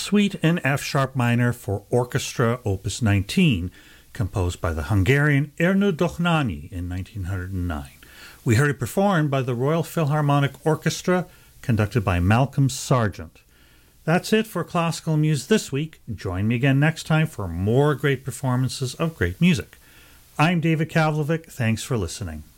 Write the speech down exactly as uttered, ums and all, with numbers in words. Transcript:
Suite in F sharp minor for orchestra, opus nineteen, composed by the Hungarian Ernő Dohnányi in nineteen oh nine. We heard it performed by the Royal Philharmonic Orchestra, conducted by Malcolm Sargent. That's it for Classical Muse this week. Join me again next time for more great performances of great music. I'm David Kavlovic. Thanks for listening.